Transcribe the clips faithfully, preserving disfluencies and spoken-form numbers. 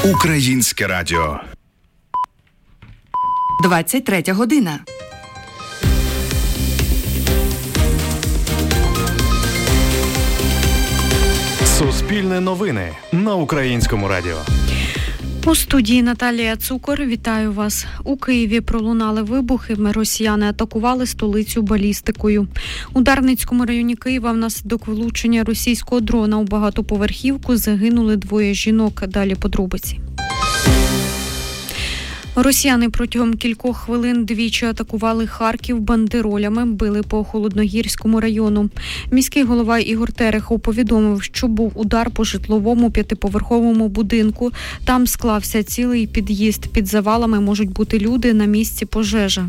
Українське радіо. двадцять третя година. Суспільне новини на Українському радіо. У студії Наталія Цукор. Вітаю вас. У Києві пролунали вибухи. Росіяни атакували столицю балістикою. У Дарницькому районі Києва внаслідок влучення російського дрона у багатоповерхівку загинули двоє жінок. Далі подробиці. Росіяни протягом кількох хвилин двічі атакували Харків бандеролями, били по Холодногірському району. Міський голова Ігор Терехов повідомив, що був удар по житловому п'ятиповерховому будинку. Там склався цілий під'їзд. Під завалами можуть бути люди, на місці пожежа.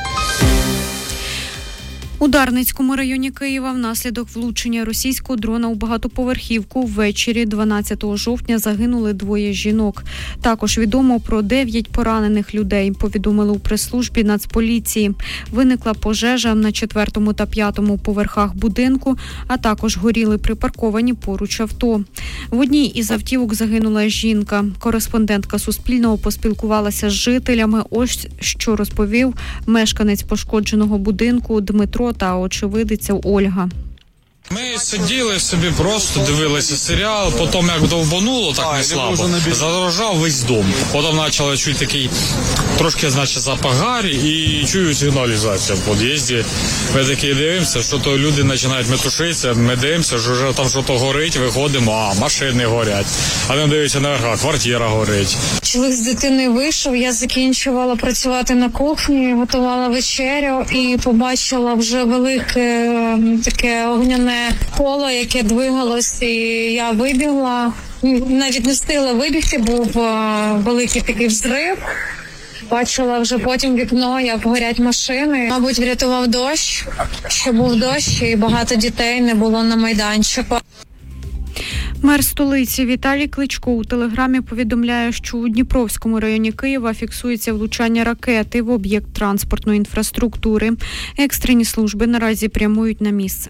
У Дарницькому районі Києва внаслідок влучення російського дрона у багатоповерхівку ввечері дванадцятого жовтня загинули двоє жінок. Також відомо про дев'ять поранених людей, повідомили у прес-службі Нацполіції. Виникла пожежа на четвертому та п'ятому поверхах будинку, а також горіли припарковані поруч авто. В одній із автівок загинула жінка. Кореспондентка Суспільного поспілкувалася з жителями. Ось що розповів мешканець пошкодженого будинку Дмитро та очевидиця Ольга. Ми сиділи собі, просто дивилися серіал, потім як довбануло, так не слабо, задрожав весь дом. Потім почали чути такий трошки, значить, запах гарі і чую сигналізацію в під'їзді. Ми такі дивимося, що то люди починають метушитися, ми дивимося, що вже там щось горить, виходимо, а машини горять. А не дивимося наверх, квартира горить. Чоловік з дитиною вийшов, я закінчувала працювати на кухні, готувала вечерю і побачила вже велике таке огняне коло, яке двигалось, і я вибігла. Навіть не встигла вибігти, був великий такий взрив. Бачила вже потім вікно, як горять машини. Мабуть, врятував дощ, що був дощ, і багато дітей не було на майданчику. Мер столиці Віталій Кличко у телеграмі повідомляє, що у Дніпровському районі Києва фіксується влучання ракети в об'єкт транспортної інфраструктури. Екстрені служби наразі прямують на місце.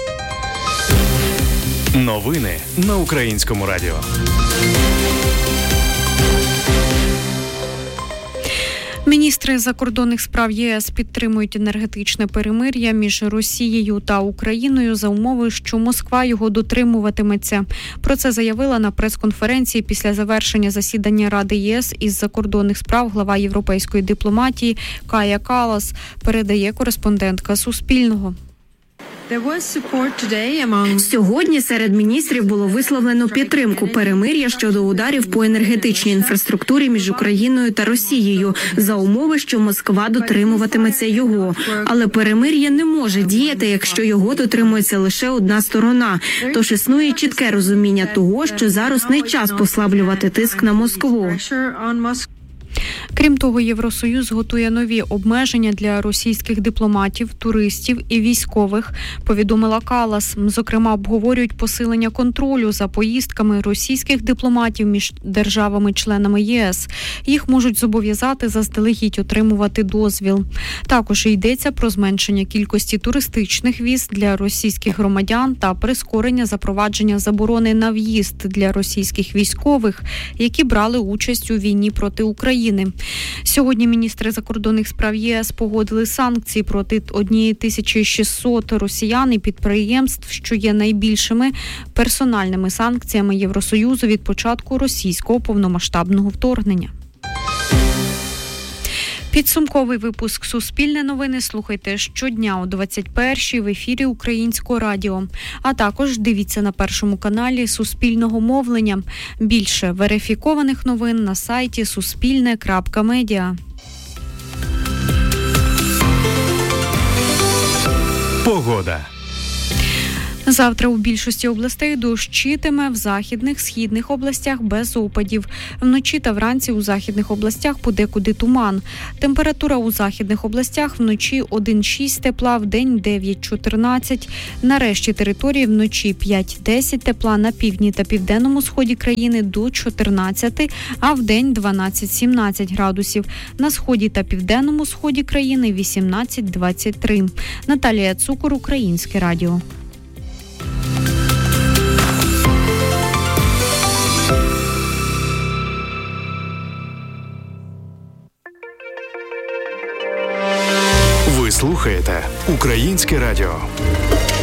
Новини на Українському радіо. Міністри закордонних справ ЄС підтримують енергетичне перемир'я між Росією та Україною за умови, що Москва його дотримуватиметься. Про це заявила на прес-конференції після завершення засідання Ради ЄС із закордонних справ глава європейської дипломатії Кая Каллас, передає кореспондентка Суспільного. Сьогодні серед міністрів було висловлено підтримку перемир'я щодо ударів по енергетичній інфраструктурі між Україною та Росією за умови, що Москва дотримуватиметься його. Але перемир'я не може діяти, якщо його дотримується лише одна сторона. Тож існує чітке розуміння того, що зараз не час послаблювати тиск на Москву. Крім того, Євросоюз готує нові обмеження для російських дипломатів, туристів і військових, повідомила Каллас. Зокрема, обговорюють посилення контролю за поїздками російських дипломатів між державами-членами ЄС. Їх можуть зобов'язати заздалегідь отримувати дозвіл. Також йдеться про зменшення кількості туристичних віз для російських громадян та прискорення запровадження заборони на в'їзд для російських військових, які брали участь у війні проти України. Сьогодні міністри закордонних справ ЄС погодили санкції проти тисячі шістсот росіян і підприємств, що є найбільшими персональними санкціями Євросоюзу від початку російського повномасштабного вторгнення. Підсумковий випуск «Суспільне новини» слухайте щодня о двадцять першій в ефірі Українського радіо. А також дивіться на Першому каналі Суспільного мовлення. Більше верифікованих новин на сайті суспільне крапка медіа. Погода. Завтра у більшості областей дощитиме, в західних, східних областях без опадів. Вночі та вранці у західних областях подекуди туман. Температура у західних областях вночі один шість тепла, вдень дев'ять чотирнадцять. На решті території вночі п'ять десять тепла, на півдні та південному сході країни до чотирнадцяти, а вдень дванадцять сімнадцять градусів. На сході та південному сході країни вісімнадцять двадцять три. Наталія Цукор, Українське радіо. Ви слухаєте Українське радіо.